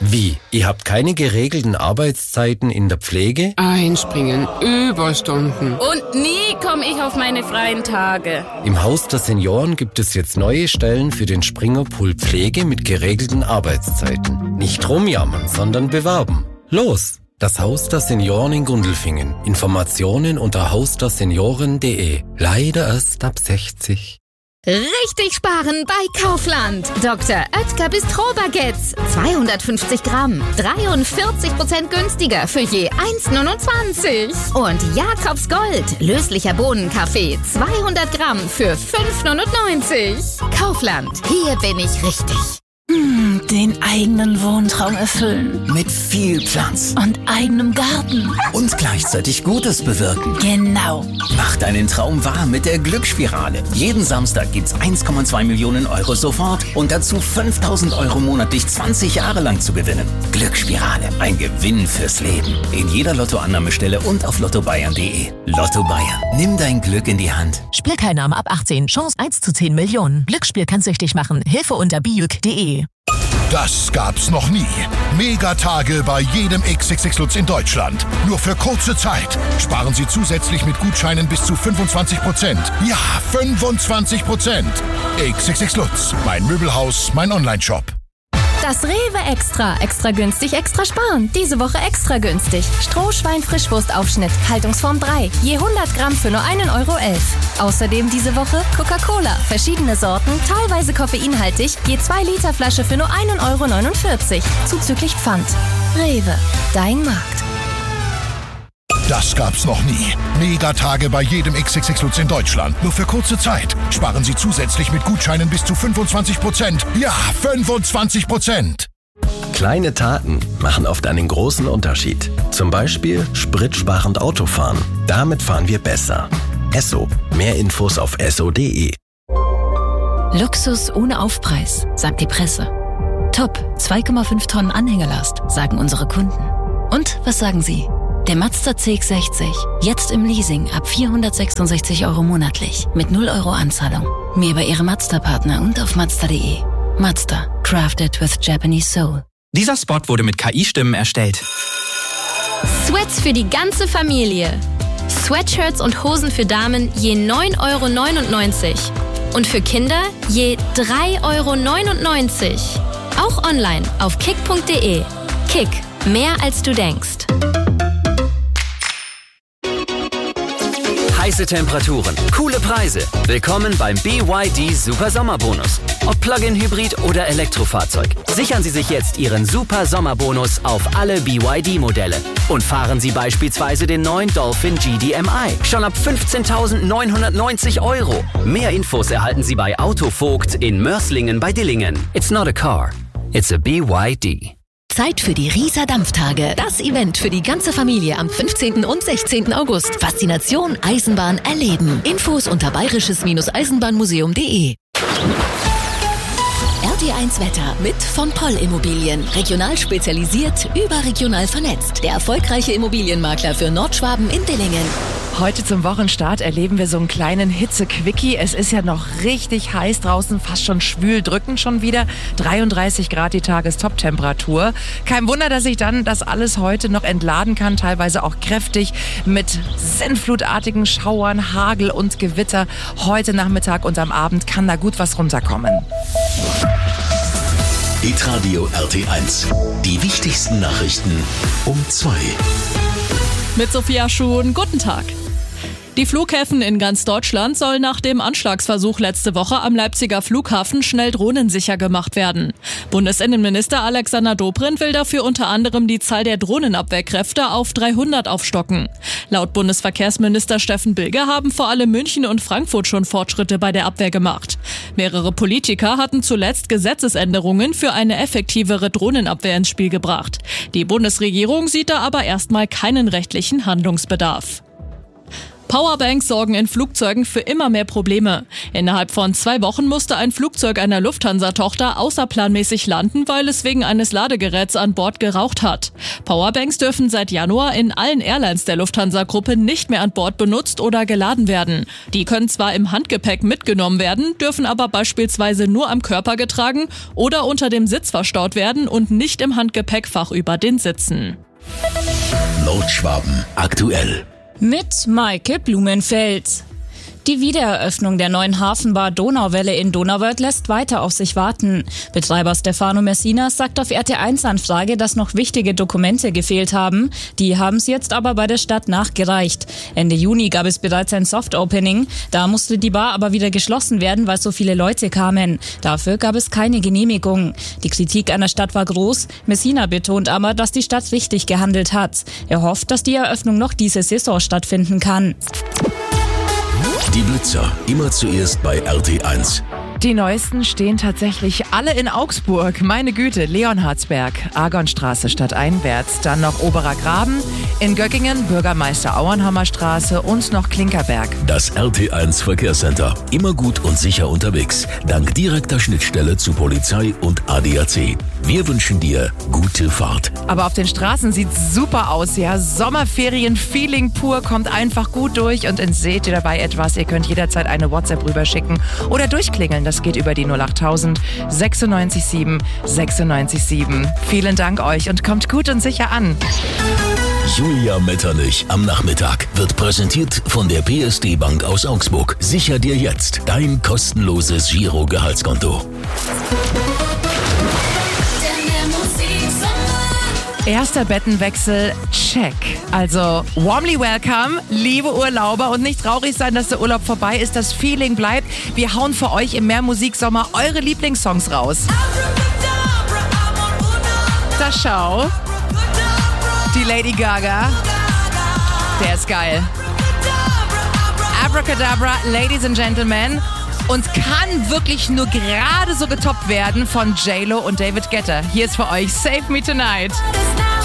Wie? Ihr habt keine geregelten Arbeitszeiten in der Pflege? Einspringen, Überstunden. Und nie komme ich auf meine freien Tage. Im Haus der Senioren gibt es jetzt neue Stellen für den Springerpool Pflege mit geregelten Arbeitszeiten. Nicht rumjammern, sondern bewerben. Los! Das Haus der Senioren in Gundelfingen. Informationen unter hausdersenioren.de. Leider erst ab 60. Richtig sparen bei Kaufland. Dr. Oetker Bistro-Baguettes. 250 Gramm. 43% günstiger für je 1,29. Und Jakobs Gold. Löslicher Bohnenkaffee. 200 Gramm für 5,99. Kaufland. Hier bin ich richtig. Den eigenen Wohntraum erfüllen. Mit viel Platz. Und eigenem Garten. Und gleichzeitig Gutes bewirken. Genau. Mach deinen Traum wahr mit der Glücksspirale. Jeden Samstag gibt's 1,2 Millionen Euro sofort und dazu 5.000 Euro monatlich 20 Jahre lang zu gewinnen. Glücksspirale. Ein Gewinn fürs Leben. In jeder Lottoannahmestelle und auf lottobayern.de. Lotto Bayern. Nimm dein Glück in die Hand. Spielteilnahme ab 18. Chance 1 zu 10 Millionen. Glücksspiel kann süchtig machen. Hilfe unter biuk.de. Das gab's noch nie. Megatage bei jedem XXX Lutz in Deutschland. Nur für kurze Zeit. Sparen Sie zusätzlich mit Gutscheinen bis zu 25%. Ja, 25%. XXX Lutz. Mein Möbelhaus, mein Onlineshop. Das Rewe Extra. Extra günstig, extra sparen. Diese Woche extra günstig. Strohschwein-Frischwurstaufschnitt. Haltungsform 3. Je 100 Gramm für nur 1,11 Euro. Außerdem diese Woche Coca-Cola. Verschiedene Sorten, teilweise koffeinhaltig. Je 2 Liter Flasche für nur 1,49 Euro. Zuzüglich Pfand. Rewe. Dein Markt. Das gab's noch nie. Megatage bei jedem XXX Lutz in Deutschland. Nur für kurze Zeit. Sparen Sie zusätzlich mit Gutscheinen bis zu 25%. Ja, 25%. Kleine Taten machen oft einen großen Unterschied. Zum Beispiel spritsparend Autofahren. Damit fahren wir besser. Esso. Mehr Infos auf esso.de. Luxus ohne Aufpreis, sagt die Presse. Top, 2,5 Tonnen Anhängerlast, sagen unsere Kunden. Und was sagen Sie? Der Mazda CX-60, jetzt im Leasing ab 466 Euro monatlich, mit 0 Euro Anzahlung. Mehr bei Ihrem Mazda-Partner und auf Mazda.de. Mazda, crafted with Japanese soul. Dieser Spot wurde mit KI-Stimmen erstellt. Sweats für die ganze Familie. Sweatshirts und Hosen für Damen je 9,99 Euro. Und für Kinder je 3,99 Euro. Auch online auf kick.de. Kick, mehr als du denkst. Heiße Temperaturen, coole Preise. Willkommen beim BYD Super Sommerbonus. Ob Plug-in-Hybrid oder Elektrofahrzeug. Sichern Sie sich jetzt Ihren Super Sommerbonus auf alle BYD-Modelle. Und fahren Sie beispielsweise den neuen Dolphin GDMI. Schon ab 15.990 Euro. Mehr Infos erhalten Sie bei Autovogt in Mörslingen bei Dillingen. It's not a car, it's a BYD. Zeit für die Rieser Dampftage. Das Event für die ganze Familie am 15. und 16. August. Faszination Eisenbahn erleben. Infos unter bayerisches-eisenbahnmuseum.de. RT1 Wetter mit von Poll Immobilien. Regional spezialisiert, überregional vernetzt. Der erfolgreiche Immobilienmakler für Nordschwaben in Dillingen. Heute zum Wochenstart erleben wir so einen kleinen Hitze-Quickie. Es ist ja noch richtig heiß draußen, fast schon schwül, drücken schon wieder. 33 Grad die Tagestop-Temperatur. Kein Wunder, dass ich dann das alles heute noch entladen kann, teilweise auch kräftig mit sintflutartigen Schauern, Hagel und Gewitter. Heute Nachmittag und am Abend kann da gut was runterkommen. Hitradio RT1. Die wichtigsten Nachrichten um 2. Mit Sophia Schuhn, guten Tag. Die Flughäfen in ganz Deutschland sollen nach dem Anschlagsversuch letzte Woche am Leipziger Flughafen schnell drohnensicher gemacht werden. Bundesinnenminister Alexander Dobrindt will dafür unter anderem die Zahl der Drohnenabwehrkräfte auf 300 aufstocken. Laut Bundesverkehrsminister Steffen Bilger haben vor allem München und Frankfurt schon Fortschritte bei der Abwehr gemacht. Mehrere Politiker hatten zuletzt Gesetzesänderungen für eine effektivere Drohnenabwehr ins Spiel gebracht. Die Bundesregierung sieht da aber erstmal keinen rechtlichen Handlungsbedarf. Powerbanks sorgen in Flugzeugen für immer mehr Probleme. Innerhalb von 2 Wochen musste ein Flugzeug einer Lufthansa-Tochter außerplanmäßig landen, weil es wegen eines Ladegeräts an Bord geraucht hat. Powerbanks dürfen seit Januar in allen Airlines der Lufthansa-Gruppe nicht mehr an Bord benutzt oder geladen werden. Die können zwar im Handgepäck mitgenommen werden, dürfen aber beispielsweise nur am Körper getragen oder unter dem Sitz verstaut werden und nicht im Handgepäckfach über den Sitzen. Nordschwaben aktuell. Mit Maike Blumenfeld. Die Wiedereröffnung der neuen Hafenbar Donauwelle in Donauwörth lässt weiter auf sich warten. Betreiber Stefano Messina sagt auf RT1-Anfrage, dass noch wichtige Dokumente gefehlt haben. Die haben es jetzt aber bei der Stadt nachgereicht. Ende Juni gab es bereits ein Soft-Opening. Da musste die Bar aber wieder geschlossen werden, weil so viele Leute kamen. Dafür gab es keine Genehmigung. Die Kritik an der Stadt war groß. Messina betont aber, dass die Stadt richtig gehandelt hat. Er hofft, dass die Eröffnung noch diese Saison stattfinden kann. Die Blitzer, immer zuerst bei RT1. Die neuesten stehen tatsächlich alle in Augsburg. Meine Güte, Leonhardsberg, Argonstraße stadteinwärts, dann noch Oberer Graben, in Göckingen Bürgermeister Auenhammer Straße und noch Klinkerberg. Das RT1 Verkehrscenter, immer gut und sicher unterwegs, dank direkter Schnittstelle zu Polizei und ADAC. Wir wünschen dir gute Fahrt. Aber auf den Straßen sieht's super aus, ja. Sommerferien-Feeling pur, kommt einfach gut durch und seht ihr dabei etwas. Ihr könnt jederzeit eine WhatsApp rüberschicken oder durchklingeln. Das geht über die 08000 967 967. Vielen Dank euch und kommt gut und sicher an. Julia Metternich am Nachmittag wird präsentiert von der PSD Bank aus Augsburg. Sicher dir jetzt dein kostenloses Giro-Gehaltskonto. Erster Bettenwechsel, check. Also warmly welcome, liebe Urlauber, und nicht traurig sein, dass der Urlaub vorbei ist, das Feeling bleibt. Wir hauen für euch im Mehrmusiksommer eure Lieblingssongs raus. Da schau, die Lady Gaga, der ist geil. Abracadabra, Ladies and Gentlemen. Und kann wirklich nur gerade so getoppt werden von J-Lo und David Guetta. Hier ist für euch Save Me Tonight.